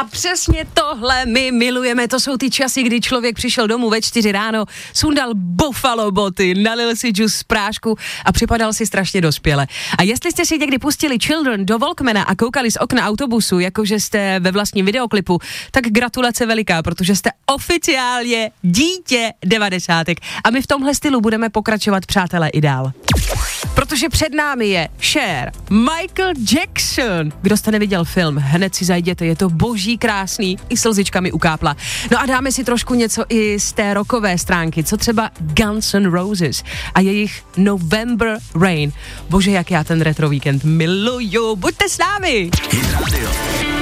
A přesně tohle my milujeme, to jsou ty časy, kdy člověk přišel domů ve 4 ráno, sundal Buffalo boty, nalil si džus z prášku a připadal si strašně dospěle. A jestli jste si někdy pustili Children do Walkmana a koukali z okna autobusu, jakože jste ve vlastním videoklipu, tak gratulace veliká, protože jste oficiálně dítě 90. A my v tomhle stylu budeme pokračovat, přátelé, i dál. Protože před námi je Cher, Michael Jackson. Kdo jste neviděl film, hned si zajděte, je to boží krásný, i slzičkami ukápla. No a dáme si trošku něco i z té rockové stránky, co třeba Guns N' Roses a jejich November Rain. Bože, jak já ten retro víkend miluju, buďte s námi! Hit Radio.